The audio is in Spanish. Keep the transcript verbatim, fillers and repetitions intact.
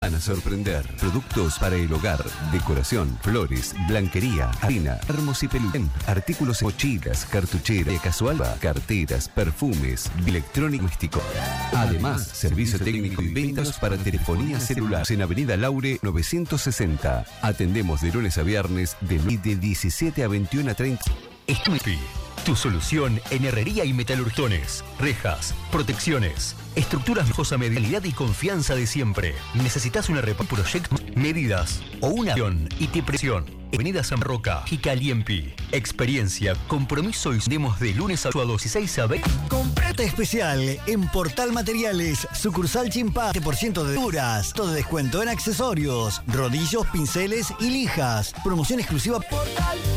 van a sorprender. Productos para el hogar, decoración, flores, blanquería, harina, termos y peluquén, artículos, mochilas, cartucheras, casual, carteras, perfumes, electrónico místico. Además, servicio técnico y ventas para telefonía celular en Avenida Laure novecientos sesenta. Atendemos de lunes a viernes de, de diecisiete a veintiuno a treinta. Estupi, tu solución en herrería y metalurgones, rejas, protecciones, estructuras de medialidad y confianza de siempre. ¿Necesitas una reparación, proyecto, medidas o una acción y te presión? Avenida San Roca y Caliempi. Experiencia, compromiso y demos de lunes a dieciséis a veinte. Comprate especial en Portal Materiales, sucursal Chimpá, veinte por ciento de duras, todo de descuento en accesorios, rodillos, pinceles y lijas. Promoción exclusiva Portal.